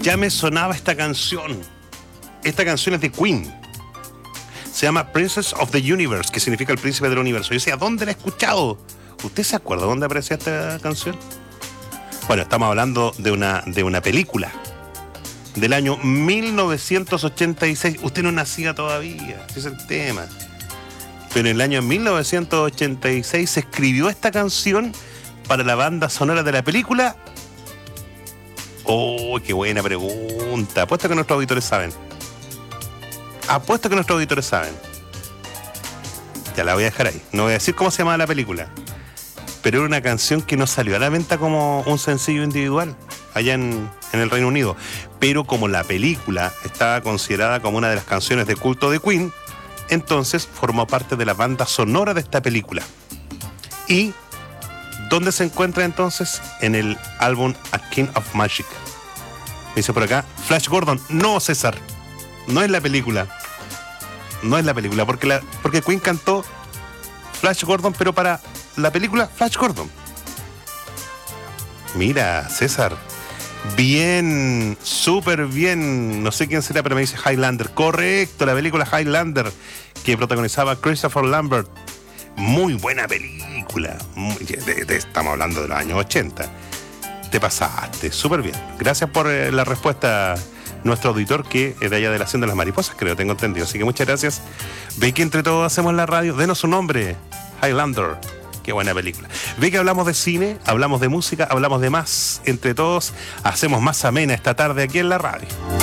Ya me sonaba esta canción. Esta canción es de Queen. Se llama Princess of the Universe, que significa el príncipe del universo. Yo decía, ¿dónde la he escuchado? ¿Usted se acuerda dónde aparecía esta canción? Bueno, estamos hablando de una película del año 1986. Usted no nacía todavía, ese es el tema. Pero en el año 1986 se escribió esta canción para la banda sonora de la película. ¡Oh, qué buena pregunta! Apuesto que nuestros auditores saben. Ya la voy a dejar ahí. No voy a decir cómo se llamaba la película. Pero era una canción que no salió a la venta como un sencillo individual allá en el Reino Unido. Pero como la película estaba considerada como una de las canciones de culto de Queen, entonces formó parte de la banda sonora de esta película. ¿Y dónde se encuentra entonces? En el álbum A King of Magic. Dice por acá, Flash Gordon. No, César, no es la película. No es la película, porque Queen cantó Flash Gordon, pero para la película Flash Gordon. Mira, César, bien, súper bien. No sé quién será, pero me dice Highlander. Correcto, la película Highlander, que protagonizaba Christopher Lambert. Muy buena película. Estamos hablando de los años 80. Te pasaste, súper bien. Gracias por la respuesta, nuestro auditor, que es de allá de la Hacienda de las Mariposas, creo, tengo entendido. Así que muchas gracias. Ve que entre todos hacemos la radio. Denos su nombre, Highlander. Qué buena película. Ve que hablamos de cine, hablamos de música, hablamos de más. Entre todos hacemos más amena esta tarde aquí en la radio.